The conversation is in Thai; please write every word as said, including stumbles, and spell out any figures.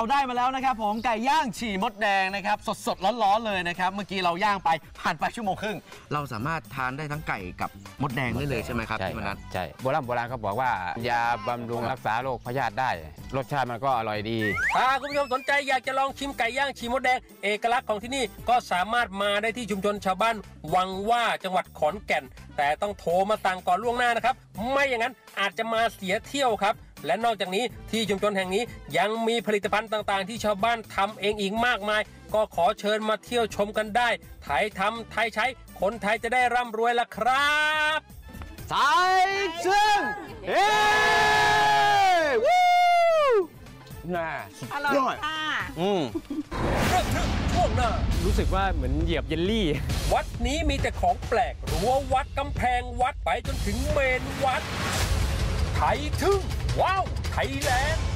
ได้มาแล้วนะครับผมไก่ย่างฉี่มดแดงนะครับสดๆร้อนๆเลยนะครับเมื่อกี้เราย่างไปผ่านไปชั่วโมงครึ่งเราสามารถทานได้ทั้งไก่กับมดแดงได้เลยใช่ไหมครับที่มันนั้นใช่โบราณโบราณเขาบอกว่ายาบำรุงรักษาโรคพยาธิได้รสชาติมันก็อร่อยดีถ้าคุณผู้ชมสนใจอยากจะลองชิมไก่ย่างฉี่มดแดงเอกลักษณ์ของที่นี่ก็สามารถมาได้ที่ชุมชนชาวบ้านวังว่าจังหวัดขอนแก่นแต่ต้องโทรมาสั่งก่อนล่วงหน้านะครับไม่อย่างนั้นอาจจะมาเสียเที่ยวครับและนอกจากนี้ที่ชุมชนแห่งนี้ยังมีผลิตภัณฑ์ต่างๆที่ชาวบ้านทำเองอีกมากมายก็ขอเชิญมาเที่ยวชมกันได้ไทยทำไทยใช้คนไทยจะได้ร่ำรวยล่ะครับสายซึ่งเฮ้วู้น่าอร่อยค่ะอืมเรื่องช่วงหน้ารู้สึกว่าเหมือนเหยียบเยลลี่วัดนี้มีแต่ของแปลกรั้ววัดกำแพงวัดไปจนถึงเมนวัดไทยทึ่งว้าวไทยแลนด์